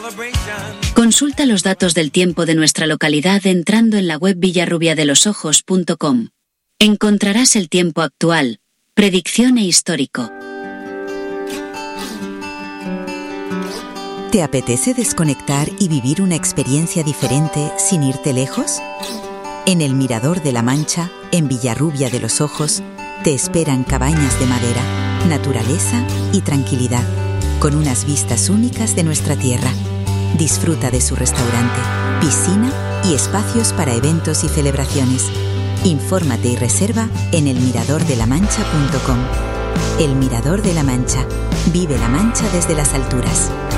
Consulta los datos del tiempo de nuestra localidad entrando en la web villarrubiadelosojos.com. Encontrarás el tiempo actual, predicción e histórico. ¿Te apetece desconectar y vivir una experiencia diferente sin irte lejos? En el Mirador de la Mancha, en Villarrubia de los Ojos, te esperan cabañas de madera, naturaleza y tranquilidad, con unas vistas únicas de nuestra tierra. Disfruta de su restaurante, piscina y espacios para eventos y celebraciones. Infórmate y reserva en elmiradordelamancha.com. El Mirador de la Mancha. Vive la Mancha desde las alturas.